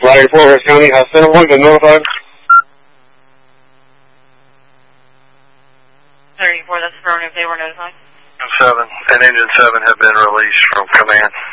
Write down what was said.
Riding Flores County, has Center 1 been notified? 34, that's affirmative. They were notified. 7 and Engine 7 have been released from command.